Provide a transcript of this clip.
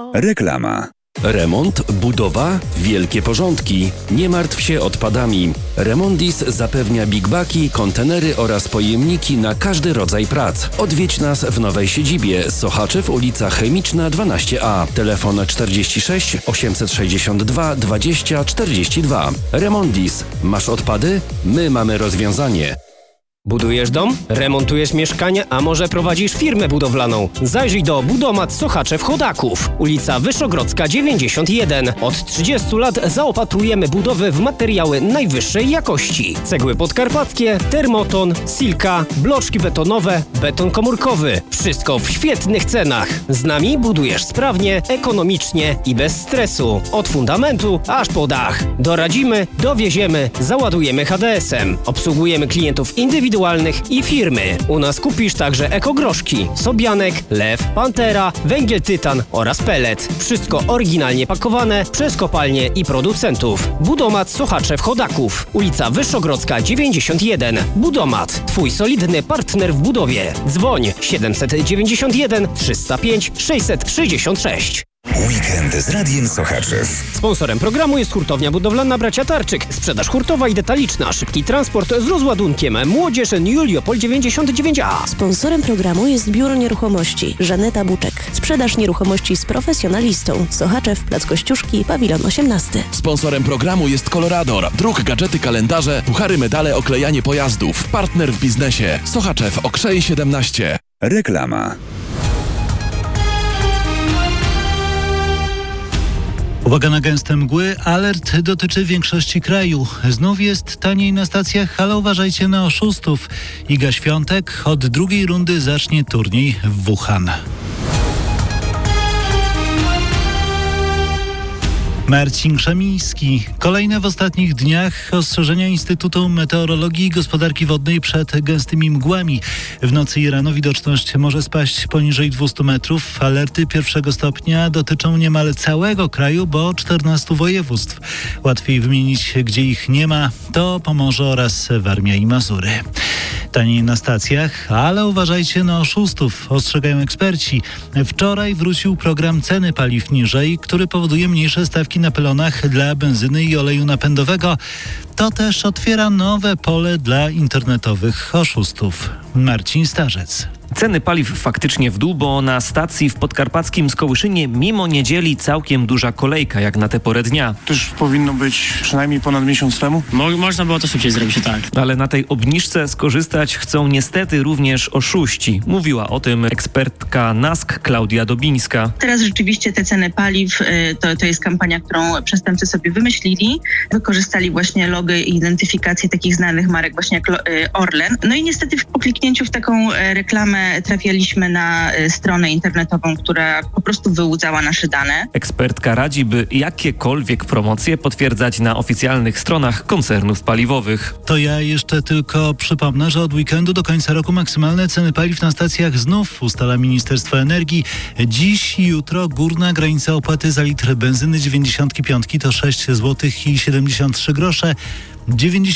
Reklama. Remont, budowa, wielkie porządki. Nie martw się odpadami. Remondis zapewnia big-bagi, kontenery oraz pojemniki na każdy rodzaj prac. Odwiedź nas w nowej siedzibie Sochaczew, ulica Chemiczna 12A. Telefon 46 862 20 42. Remondis. Masz odpady? My mamy rozwiązanie. Budujesz dom? Remontujesz mieszkanie? A może prowadzisz firmę budowlaną? Zajrzyj do Budomat Sochaczew Chodaków. Ulica Wyszogrodzka 91. Od 30 lat zaopatrujemy budowy w materiały najwyższej jakości. Cegły podkarpackie, termoton, silka, bloczki betonowe, beton komórkowy. Wszystko w świetnych cenach. Z nami budujesz sprawnie, ekonomicznie i bez stresu. Od fundamentu aż po dach. Doradzimy, dowieziemy, załadujemy HDS-em. Obsługujemy klientów indywidualnych i firmy. U nas kupisz także ekogroszki, sobianek, lew, pantera, węgiel tytan oraz pellet. Wszystko oryginalnie pakowane przez kopalnie i producentów. Budomat Sochaczew Chodaków. Ulica Wyszogrodzka 91. Budomat. Twój solidny partner w budowie. Dzwoń 791 305 666. Weekend z Radiem Sochaczew. Sponsorem programu jest hurtownia budowlana Bracia Tarczyk. Sprzedaż hurtowa i detaliczna. Szybki transport z rozładunkiem. Młodzież Juliopol 99A. Sponsorem programu jest Biuro Nieruchomości Żaneta Buczek. Sprzedaż nieruchomości z profesjonalistą. Sochaczew, Plac Kościuszki, Pawilon 18. Sponsorem programu jest Colorador. Druk, gadżety, kalendarze, puchary, medale, oklejanie pojazdów. Partner w biznesie. Sochaczew, Okrzej 17. Reklama. Uwaga na gęste mgły, alert dotyczy większości kraju. Znów jest taniej na stacjach, ale uważajcie na oszustów. Iga Świątek od drugiej rundy zacznie turniej w Wuhan. Marcin Krzemiński. Kolejne w ostatnich dniach ostrzeżenia Instytutu Meteorologii i Gospodarki Wodnej przed gęstymi mgłami. W nocy i rano widoczność może spaść poniżej 200 metrów. Alerty pierwszego stopnia dotyczą niemal całego kraju, bo 14 województw. Łatwiej wymienić, gdzie ich nie ma, to Pomorze oraz Warmia i Mazury. Taniej na stacjach, ale uważajcie na oszustów, ostrzegają eksperci. Wczoraj wrócił program ceny paliw niżej, który powoduje mniejsze stawki na pylonach dla benzyny i oleju napędowego. To też otwiera nowe pole dla internetowych oszustów. Marcin Starzec. Ceny paliw faktycznie w dół, bo na stacji w podkarpackim Skołyszynie mimo niedzieli całkiem duża kolejka, jak na tę porę dnia. To już powinno być przynajmniej ponad miesiąc temu. Można było to szybciej zrobić, tak. Ale na tej obniżce skorzystać chcą niestety również oszuści. Mówiła o tym ekspertka NASK Klaudia Dobińska. Teraz rzeczywiście te ceny paliw to jest kampania, którą przestępcy sobie wymyślili. Wykorzystali właśnie logy i identyfikację takich znanych marek właśnie jak Orlen. No i niestety po kliknięciu w taką reklamę trafialiśmy na stronę internetową, która po prostu wyłudzała nasze dane. Ekspertka radzi, by jakiekolwiek promocje potwierdzać na oficjalnych stronach koncernów paliwowych. To ja jeszcze tylko przypomnę, że od weekendu do końca roku maksymalne ceny paliw na stacjach znów ustala Ministerstwo Energii. Dziś i jutro górna granica opłaty za litr benzyny 95 to 6 zł i 73 grosze.